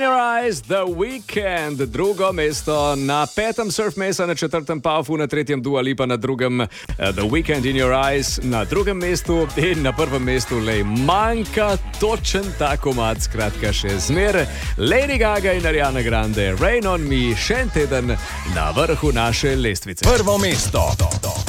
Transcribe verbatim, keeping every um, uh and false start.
In Your Eyes, The Weeknd, drugo mesto na petem Surf Mesa, na četrtem Paufu, na tretjem Dua Lipa, na drugem uh, The Weeknd In Your Eyes, na drugem mestu in na prvem mestu lej manjka točen ta komad, skratka še zmer. Lady Gaga in Ariana Grande, Rain on Me, še en teden na vrhu naše lestvice. Prvo mesto.